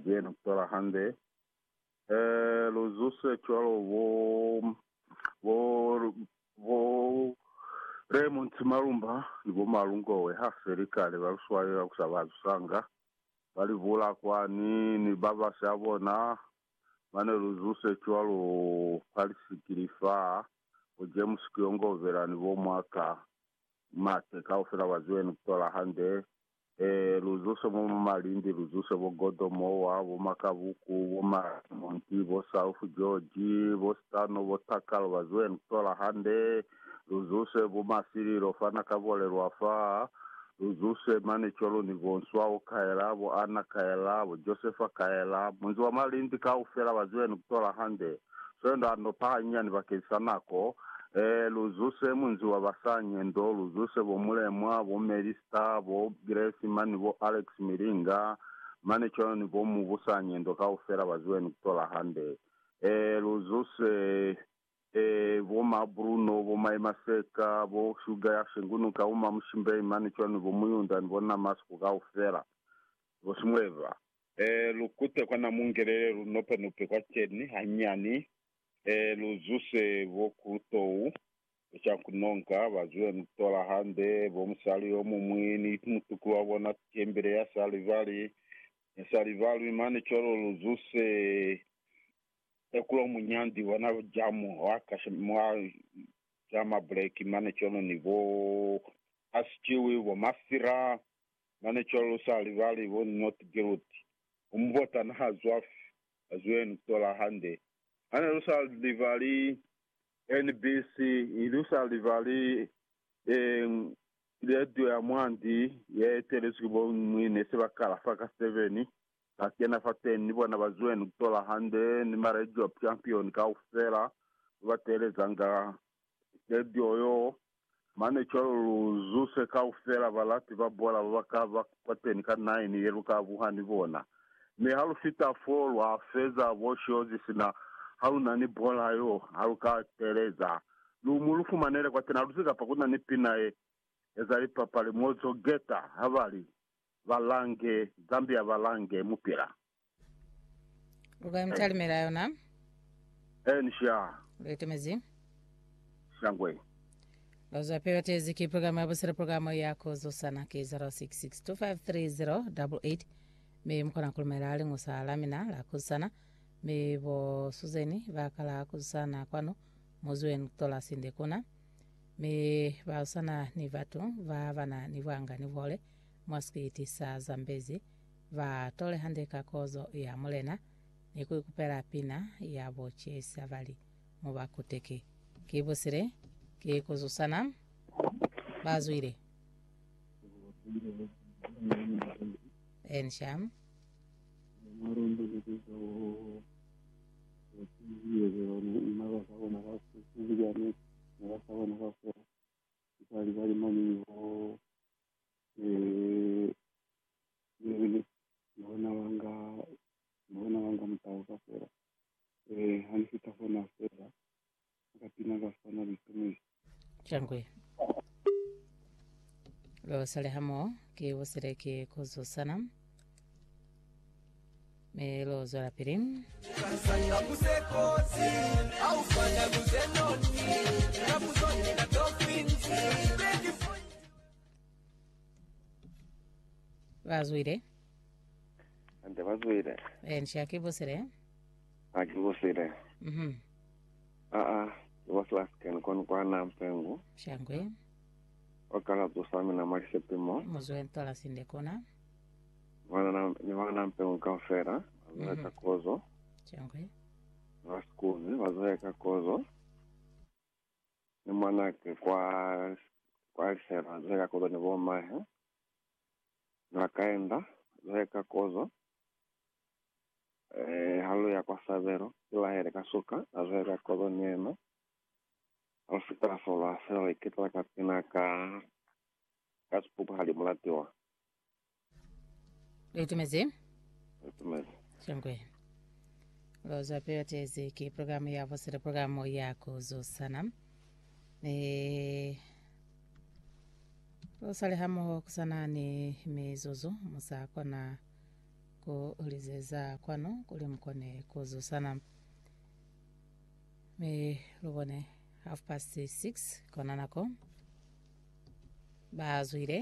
vazwenu kutola hande luzuse chwalo vo Raymond Malumba nibo malungowe ha serikali baluswalira kusabazusanga balivula kwani ni baba sabona mane luzuse chwalo palisikilifa o James Kiongovera nibo mwaka mate kaufera wazwenu kutola hande luzuse mo malindi luzuse bo godomo wa bo makabuku bo monti bo South George bo stano bo takalo wazwenu kutola hande luzuse bo masiriro fana kavole rwafa luzuse mane cholo ni vonswa okaela bo ana kaela bo Josepha kaela munzi wa malindi kaufera wazwenu kutola hande so ndo anopanya ni bakesanako luzuse munzi wa basanye ndo luzuse bo mulemwa bo Melista bo Grace mani bo Alex Miringa mane cholo ni bo mubusanye ndo kaufera wazwenu kutola hande luzuse bo Bruno bo Maseka bo Sugar ya Shingunu ka uma mshimbe mani cholo ni bo Muyunda ni bo Namasku kaufera bo Smweva lukute kwa na mungerere lunope nupe kwa cheni hanyani luzuse bo kutou chakunonka wazwe mtola hande bo msali omu mwini mutuku wabona kembere ya salivali mani cholo luzuse ekulo munyandi wana jamu wakashimwa jama break mani cholo nivo aschiwi wo masira mani cholo salivali wo not guilty umvota na hazwaf azwe mtola hande ana lusa livali NBC ilusa livali radio ya mwandi ya telescope mwine sebakala faka 7 akena faten ni bona bazweni kutola hande ni maradio champion ka ufera batelezanga radio yo mane cholo zuse ka ufera balati babola bakava kwateni ka 9 yeruka buhani bona me halu fita for wa feza washozi sina halu nani bola yo halu ka tereza lumulufu manere kwa tena rusika pakuna ni pina ezali papale mozo geta habali Valange Zambia Valange mupira uga mtali merayo na nisha letemezi shangwe Laza pewa tezi ki programa busira programa yako zosana ki 0662530888 me mkona kulmerali ngusa alamina la kusana me bo suzeni vakala kusana kwano mozuen tola sinde kuna me vausana ni vatu vavana ni vanga ni vole mwaskiti sa Zambezi va tole hande kakozo ya mulena ni kupera pina ya boche savali muba kuteke kibosire ke kozusana bazuire ensham naona wanga mtauka fera hanifita fona fera akapina gafana bitumisi changwe lo sale hamo ke wosere ke kozo sanam me lo zora pirim Sanya kusekozi au fanya kuzenoni na kuzoni na dolphins bazuire ante bazuire enshaki bosere akibosire waslasken kon kwa na mpengu shangwe wakala tusami na marisepimo mozuen tola sinde kona wana mpengu kafera wazoeka kozo shangwe waskuzi wazoeka kozo ni mwanake kwa sera wazoeka kozo ni vomahe nakaenda wazoeka kozo halu ya kwa savero kila here kasuka wazoeka kozo niema alfitara sola sera ikitala kapina kaspupa hali mulatiwa letemezi shangwe lo zapewa tezi ki programu ya vosere programu ya kozo sanam lo sale hamo kusana ni mezozo musa kona kuulizeza kwano kuli mkone kuzusana me lubone 6:30 kona nako bazwire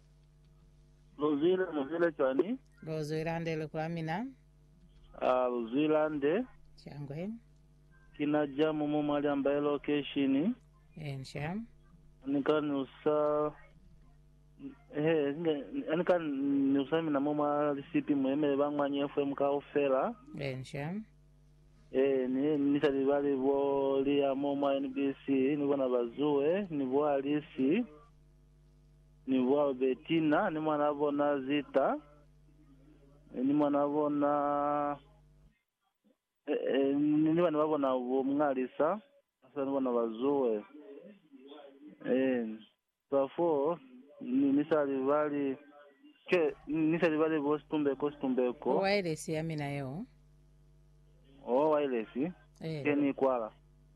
luzile chani lozwirande likulamina luzilande changwe kina jamu mumali ambaye location ensha nikanusa nikani na moma risipi mweme bangwanye FM ka ofera ensha nisali bali boli ya moma NBC nibona bazue nibo alisi nibo Betina ni mwana bona Zita ni mwana bona ni bana babona umwalisa asa nibona bazue therefore nisali bali bostumbeko wairesi yami nayo wairesi keni kwala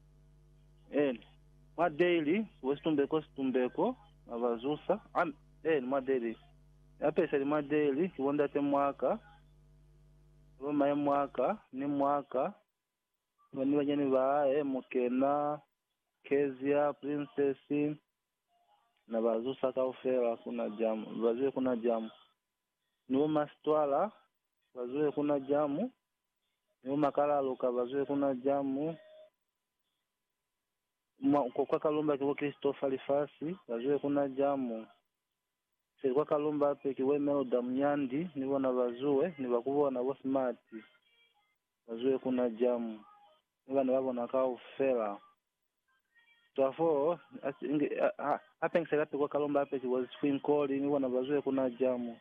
ma daily westumbeko abazusa ma daily apesa ma daily kibonda te mwaka bamaye ni mwaka bani banyani ba mukena Kezia Princess na bazusa ka ofera kuna jamu bazwe kuna jamu niwo mastwala bazwe kuna jamu niwo makala luka bazwe kuna jamu kwa kalumba kiwo Christopher Lifasi bazwe kuna jamu kwa kalumba pe kiwe Melda Mnyandi niwo na bazwe ni bakubona bo smart bazwe kuna jamu niwo babona ka ofera therefore hapa ngiselapi kwa kalomba hapa was swing call ni wana bazwe kuna jamu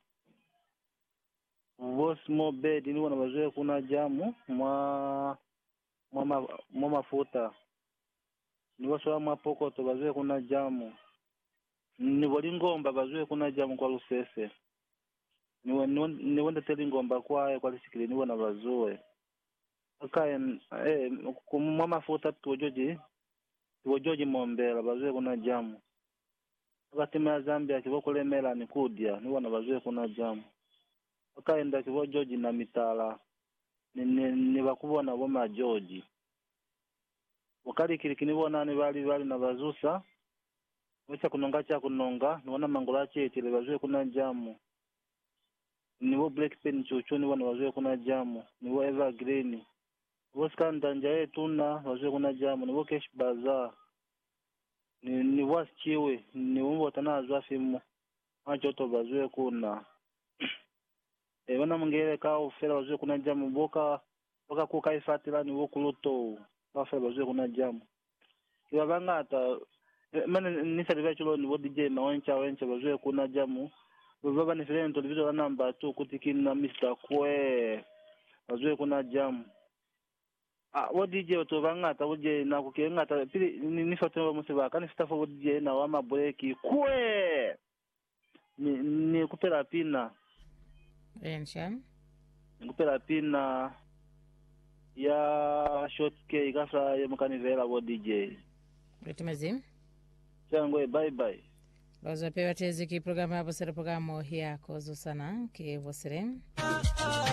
was more bed ni wana bazwe kuna jamu mwa mafuta ni waswa mapoko to bazwe kuna jamu ni bolingomba bazwe kuna jamu kwa Lusese ni wanda telingomba kwa lisikile ni wana bazwe akaye kumwa mafuta tujoji mombela bazwe kuna jamu wakati ya Zambia kibokulemela ni kudia ni wana bazwe kuna jamu wakaenda kibojoji na mitala ni bakubona bo majoji wakali kilikinibo ni bali na bazusa wecha kunonga ni wana mangola chetile bazwe kuna jamu ni bo black pen chuchu ni wana bazwe kuna jamu ni bo evergreen Woskanda njaye tuna bazwe kuna jamu ni Wokesh Bazaar ni waschiwe ni umbo tanaza fimu machoto bazwe kuna wana mungere ka ofera bazwe kuna jamu boka kuka ifatira ni wokuluto ofera bazwe kuna jamu kibabangata mana nisaliva chulo ni DJ na wencha bazwe kuna jamu baba ni friend television namba 2 kutikina Mr. Kwe bazwe kuna jamu DJ otobangata uje na kukengata pili ni foto musiba kana staff DJ na wa mabreki kwe ni kupera pina ensha kupera pina ya short cake kasa ya mkanivela wa DJ Betumezim changwe bye lozo pewa teziki programa hapo sera programu yako zosana ke vosere